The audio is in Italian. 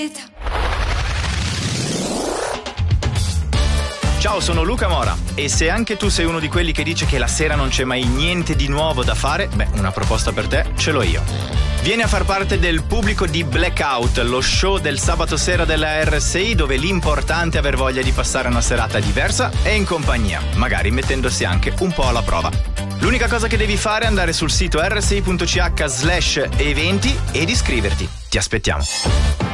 Ciao, sono Luca Mora e se anche tu sei uno di quelli che dice che la sera non c'è mai niente di nuovo da fare, una proposta per te ce l'ho io. Vieni a far parte del pubblico di Blackout, lo show del sabato sera della RSI dove l'importante è aver voglia di passare una serata diversa e in compagnia, magari mettendosi anche un po' alla prova. L'unica cosa che devi fare è andare sul sito rsi.ch/eventi ed iscriverti. Ti aspettiamo.